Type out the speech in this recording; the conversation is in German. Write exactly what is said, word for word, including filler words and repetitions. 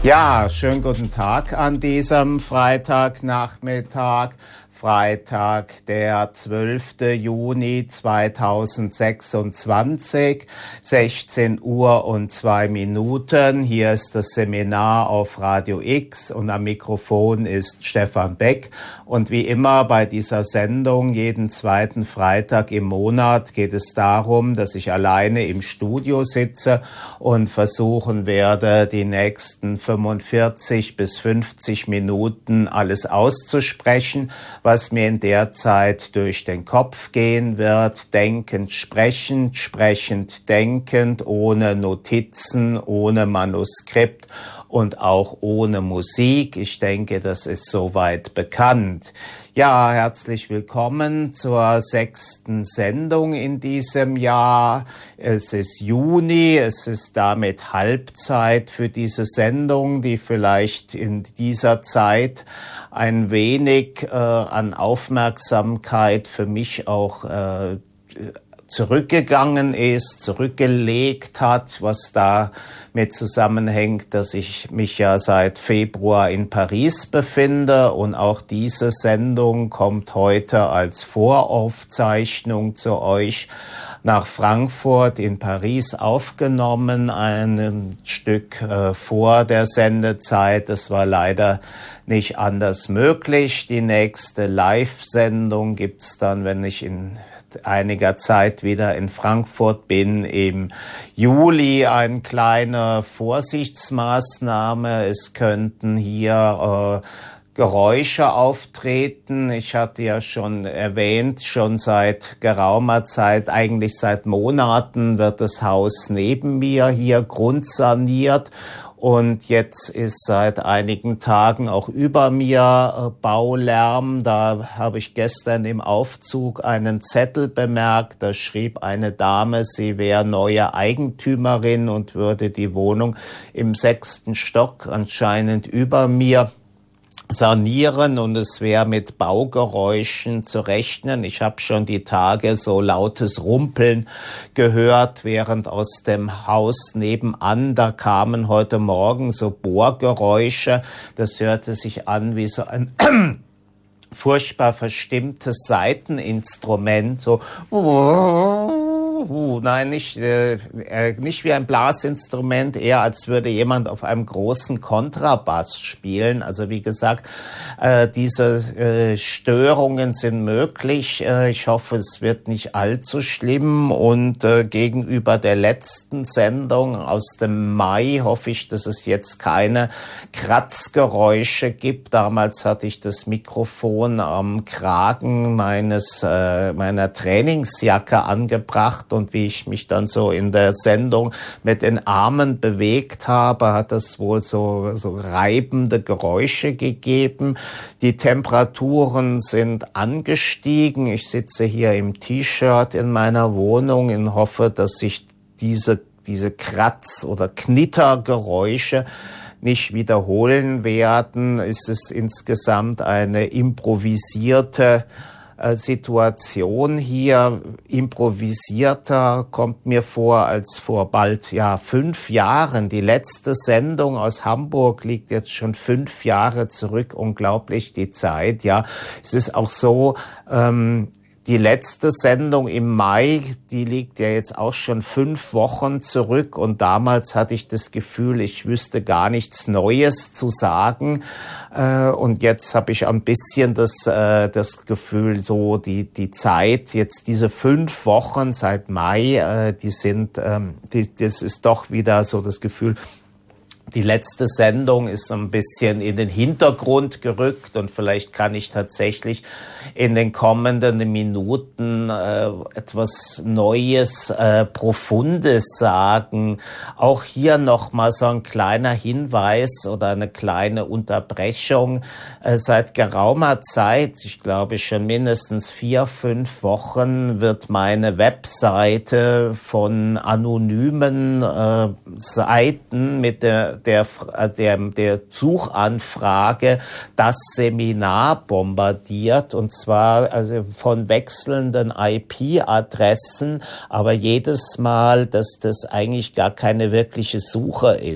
Ja, schönen guten Tag an diesem Freitagnachmittag. Freitag, der zwölfte Juni zweitausendsechsundzwanzig, sechzehn Uhr und zwei Minuten. Hier ist das Seminar auf Radio X und am Mikrofon ist Stefan Beck. Und wie immer bei dieser Sendung, jeden zweiten Freitag im Monat, geht es darum, dass ich alleine im Studio sitze und versuchen werde, die nächsten fünfundvierzig bis fünfzig Minuten alles auszusprechen, was mir in der Zeit durch den Kopf gehen wird, denkend, sprechend, sprechend, denkend, ohne Notizen, ohne Manuskript und auch ohne Musik. Ich denke, das ist soweit bekannt. Ja, herzlich willkommen zur sechsten Sendung in diesem Jahr. Es ist Juni, es ist damit Halbzeit für diese Sendung, die vielleicht in dieser Zeit ein wenig äh, an Aufmerksamkeit für mich auch äh, zurückgegangen ist, zurückgelegt hat, was damit zusammenhängt, dass ich mich ja seit Februar in Paris befinde und auch diese Sendung kommt heute als Voraufzeichnung zu euch nach Frankfurt in Paris aufgenommen, ein Stück äh, vor der Sendezeit. Das war leider nicht anders möglich. Die nächste Live-Sendung gibt's dann, wenn ich in einiger Zeit wieder in Frankfurt bin, im Juli. Eine kleine Vorsichtsmaßnahme. Es könnten hier äh, Geräusche auftreten. Ich hatte ja schon erwähnt, schon seit geraumer Zeit, eigentlich seit Monaten, wird das Haus neben mir hier grundsaniert. Und jetzt ist seit einigen Tagen auch über mir äh, Baulärm. Da habe ich gestern im Aufzug einen Zettel bemerkt. Da schrieb eine Dame, sie wäre neue Eigentümerin und würde die Wohnung im sechsten Stock anscheinend über mir sanieren und es wäre mit Baugeräuschen zu rechnen. Ich habe schon die Tage so lautes Rumpeln gehört, während aus dem Haus nebenan, da kamen heute Morgen so Bohrgeräusche. Das hörte sich an wie so ein furchtbar verstimmtes Saiteninstrument, so Uh, nein, nicht, äh, nicht wie ein Blasinstrument, eher als würde jemand auf einem großen Kontrabass spielen. Also wie gesagt, äh, diese äh, Störungen sind möglich. Äh, ich hoffe, es wird nicht allzu schlimm. Und äh, gegenüber der letzten Sendung aus dem Mai hoffe ich, dass es jetzt keine Kratzgeräusche gibt. Damals hatte ich das Mikrofon am Kragen meines äh, meiner Trainingsjacke angebracht. Und wie ich mich dann so in der Sendung mit den Armen bewegt habe, hat es wohl so, so reibende Geräusche gegeben. Die Temperaturen sind angestiegen. Ich sitze hier im T-Shirt in meiner Wohnung und hoffe, dass sich diese, diese Kratz- oder Knittergeräusche nicht wiederholen werden. Es ist insgesamt eine improvisierte Situation hier. Improvisierter kommt mir vor als vor bald ja fünf Jahren. Die letzte Sendung aus Hamburg liegt jetzt schon fünf Jahre zurück. Unglaublich die Zeit. Ja, es ist auch so. Ähm, Die letzte Sendung im Mai, die liegt ja jetzt auch schon fünf Wochen zurück und damals hatte ich das Gefühl, ich wüsste gar nichts Neues zu sagen und jetzt habe ich ein bisschen das das Gefühl, so die die Zeit, jetzt diese fünf Wochen seit Mai, die sind, die, das ist doch wieder so das Gefühl, die letzte Sendung ist ein bisschen in den Hintergrund gerückt und vielleicht kann ich tatsächlich in den kommenden Minuten äh, etwas Neues, äh, Profundes sagen. Auch hier nochmal so ein kleiner Hinweis oder eine kleine Unterbrechung. Äh, seit geraumer Zeit, ich glaube schon mindestens vier, fünf Wochen, wird meine Webseite von anonymen äh, Seiten mit der Der, der, der Suchanfrage das Seminar bombardiert und zwar also von wechselnden I P-Adressen, aber jedes Mal, dass das eigentlich gar keine wirkliche Suche ist.